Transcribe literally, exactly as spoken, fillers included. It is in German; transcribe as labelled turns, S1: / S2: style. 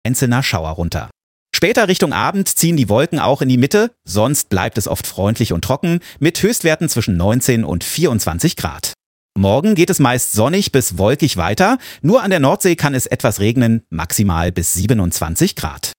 S1: einzelner Schauer runter. Später Richtung Abend ziehen die Wolken auch in die Mitte, sonst bleibt es oft freundlich und trocken mit Höchstwerten zwischen neunzehn und vierundzwanzig Grad. Morgen geht es meist sonnig bis wolkig weiter, nur an der Nordsee kann es etwas regnen, maximal bis siebenundzwanzig Grad.